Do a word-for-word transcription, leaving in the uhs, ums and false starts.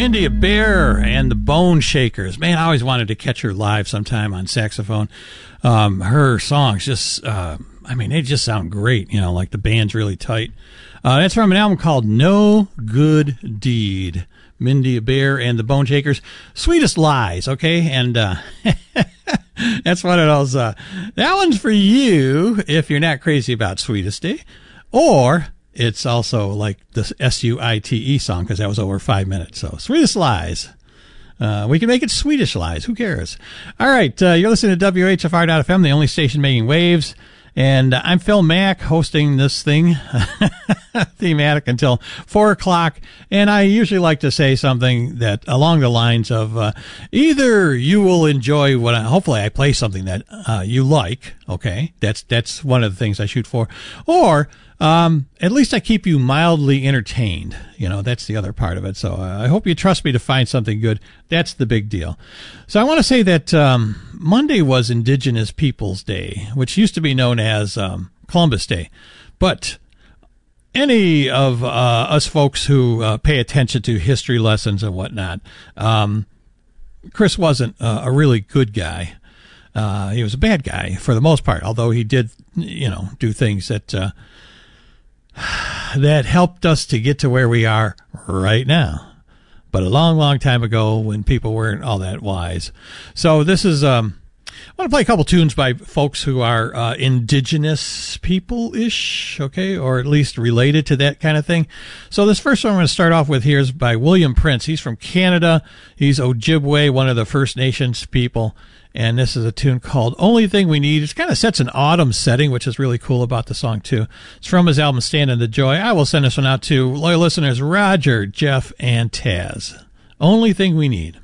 Mindy Bear and the Bone Shakers. Man, I always wanted to catch her live sometime on saxophone. Um, her songs just, uh, I mean, they just sound great, you know, like the band's really tight. Uh, that's from an album called No Good Deed. Mindy Bear and the Bone Shakers. Sweetest Lies, okay? And uh, that's one of those, uh, that one's for you if you're not crazy about Sweetest Day. Or it's also like the S U I T E song, because that was over five minutes. So, Sweetest Lies. Uh, we can make it Swedish Lies. Who cares? All right, uh, you're listening to W H F R dot F M, the only station making waves. And uh, I'm Phil Mack hosting this thing, thematic, until four o'clock. And I usually like to say something that along the lines of uh, either you will enjoy what I, hopefully I play something that uh, you like. Okay, that's that's one of the things I shoot for. Or um, at least I keep you mildly entertained. You know, that's the other part of it. So uh, I hope you trust me to find something good. That's the big deal. So I want to say that um, Monday was Indigenous Peoples Day, which used to be known as um, Columbus Day. But any of uh, us folks who uh, pay attention to history lessons and whatnot, um, Chris wasn't uh, a really good guy. Uh, he was a bad guy for the most part, although he did, you know, do things that uh, that helped us to get to where we are right now. But a long, long time ago when people weren't all that wise. So this is, um, I want to play a couple tunes by folks who are uh, indigenous people-ish, okay, or at least related to that kind of thing. So this first one I'm going to start off with here is by William Prince. He's from Canada. He's Ojibwe, one of the First Nations people. And this is a tune called Only Thing We Need. It kind of sets an autumn setting, which is really cool about the song, too. It's from his album Stand in the Joy. I will send this one out to loyal listeners Roger, Jeff, and Taz. Only Thing We Need.